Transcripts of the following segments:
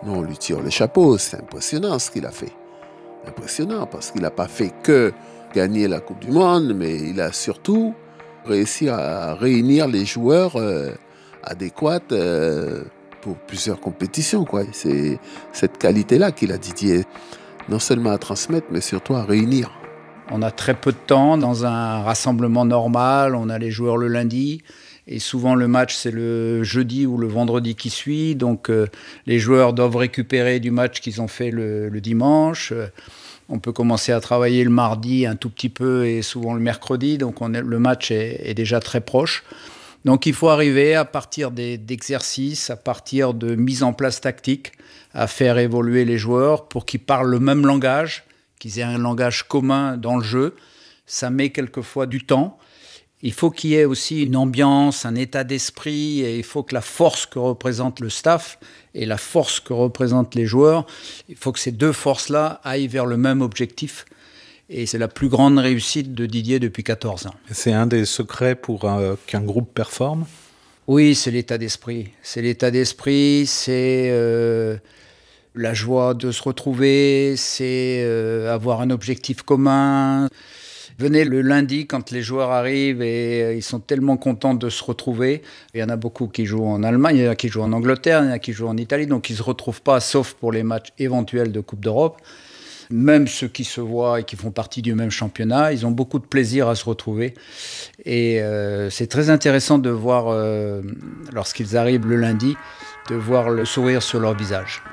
Nous, on lui tire le chapeau. C'est impressionnant ce qu'il a fait. Impressionnant parce qu'il n'a pas fait que gagner la Coupe du Monde, mais il a surtout réussi à réunir les joueurs adéquats pour plusieurs compétitions, quoi. C'est cette qualité-là qu'il a, Didier, non seulement à transmettre, mais surtout à réunir. On a très peu de temps dans un rassemblement normal. On a les joueurs le lundi. Et souvent, le match, c'est le jeudi ou le vendredi qui suit. Donc, les joueurs doivent récupérer du match qu'ils ont fait le dimanche. On peut commencer à travailler le mardi un tout petit peu et souvent le mercredi. Donc, le match est déjà très proche. Donc, il faut arriver à partir d'exercices, à partir de mise en place tactique, à faire évoluer les joueurs pour qu'ils parlent le même langage, qu'ils aient un langage commun dans le jeu. Ça met quelquefois du temps. Il faut qu'il y ait aussi une ambiance, un état d'esprit, et il faut que la force que représente le staff et la force que représentent les joueurs, il faut que ces deux forces-là aillent vers le même objectif. Et c'est la plus grande réussite de Didier depuis 14 ans. C'est un des secrets pour qu'un groupe performe ? Oui, c'est l'état d'esprit. C'est l'état d'esprit, c'est la joie de se retrouver, c'est avoir un objectif commun. Venez le lundi quand les joueurs arrivent et ils sont tellement contents de se retrouver. Il y en a beaucoup qui jouent en Allemagne, il y en a qui jouent en Angleterre, il y en a qui jouent en Italie, donc ils ne se retrouvent pas, sauf pour les matchs éventuels de Coupe d'Europe. Même ceux qui se voient et qui font partie du même championnat, ils ont beaucoup de plaisir à se retrouver. Et c'est très intéressant de voir, lorsqu'ils arrivent le lundi, de voir le sourire sur leur visage.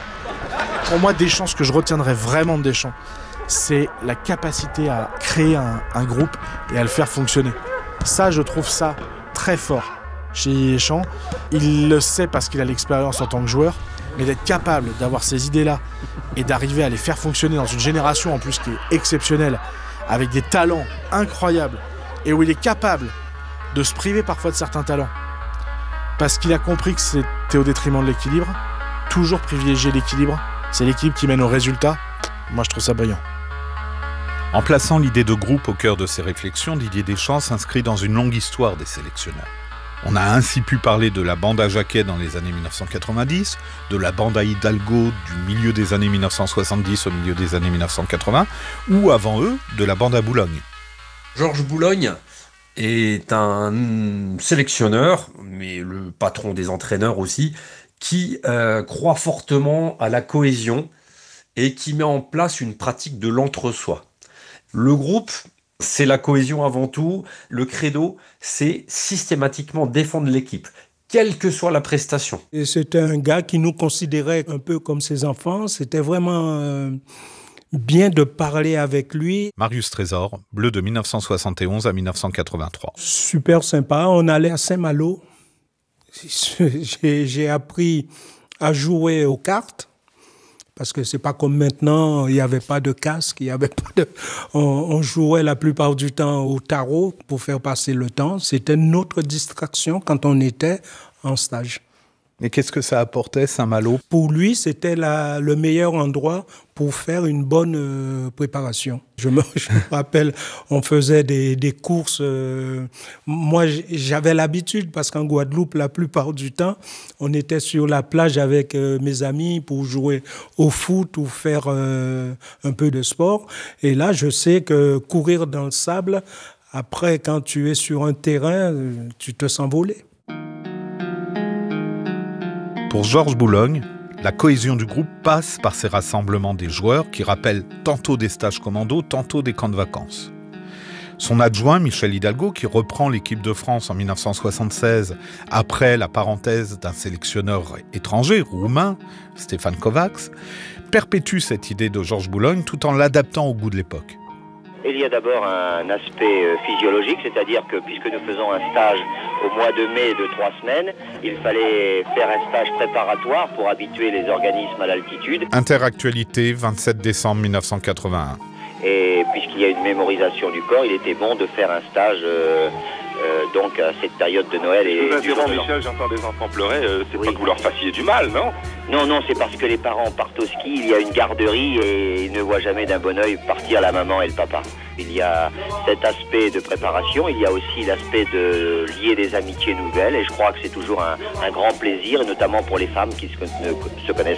Pour moi, Deschamps, ce que je retiendrai vraiment de Deschamps, c'est la capacité à créer un groupe et à le faire fonctionner. Ça, je trouve ça très fort chez Deschamps. Il le sait parce qu'il a l'expérience en tant que joueur, mais d'être capable d'avoir ces idées-là et d'arriver à les faire fonctionner dans une génération en plus qui est exceptionnelle, avec des talents incroyables, et où il est capable de se priver parfois de certains talents, parce qu'il a compris que c'était au détriment de l'équilibre. Toujours privilégier l'équilibre, c'est l'équipe qui mène au résultat. Moi, je trouve ça brillant. En plaçant l'idée de groupe au cœur de ses réflexions, Didier Deschamps s'inscrit dans une longue histoire des sélectionneurs. On a ainsi pu parler de la bande à Jacquet dans les années 1990, de la bande à Hidalgo du milieu des années 1970 au milieu des années 1980, ou avant eux, de la bande à Boulogne. Georges Boulogne est un sélectionneur, mais le patron des entraîneurs aussi, qui croit fortement à la cohésion et qui met en place une pratique de l'entre-soi. Le groupe, c'est la cohésion avant tout. Le credo, c'est systématiquement défendre l'équipe, quelle que soit la prestation. Et c'était un gars qui nous considérait un peu comme ses enfants. C'était vraiment bien de parler avec lui. Marius Trésor, Bleu de 1971 à 1983. Super sympa. On allait à Saint-Malo. J'ai appris à jouer aux cartes. Parce que c'est pas comme maintenant, il n'y avait pas de casque, on jouait la plupart du temps au tarot pour faire passer le temps. C'était notre distraction quand on était en stage. Et qu'est-ce que ça apportait, Saint-Malo ? Pour lui, c'était le meilleur endroit pour faire une bonne préparation. Je me rappelle, on faisait des courses. Moi, j'avais l'habitude, parce qu'en Guadeloupe, la plupart du temps, on était sur la plage avec mes amis pour jouer au foot ou faire un peu de sport. Et là, je sais que courir dans le sable, après, quand tu es sur un terrain, tu te sens voler. Pour Georges Boulogne, la cohésion du groupe passe par ces rassemblements des joueurs qui rappellent tantôt des stages commando, tantôt des camps de vacances. Son adjoint, Michel Hidalgo, qui reprend l'équipe de France en 1976 après la parenthèse d'un sélectionneur étranger, roumain, Stéphane Kovacs, perpétue cette idée de Georges Boulogne tout en l'adaptant au goût de l'époque. Il y a d'abord un aspect physiologique, c'est-à-dire que puisque nous faisons un stage au mois de mai de 3 semaines, il fallait faire un stage préparatoire pour habituer les organismes à l'altitude. Interactualité, 27 décembre 1981. Et puisqu'il y a une mémorisation du corps, il était bon de faire un stage donc à cette période de Noël et du jour de l'an. Michel, j'entends des enfants pleurer, c'est pas que vous leur fassiez du mal, non ? Non, c'est parce que les parents partent au ski, il y a une garderie et ils ne voient jamais d'un bon œil partir la maman et le papa. Il y a cet aspect de préparation, il y a aussi l'aspect de lier des amitiés nouvelles et je crois que c'est toujours un grand plaisir, et notamment pour les femmes qui ne se connaissent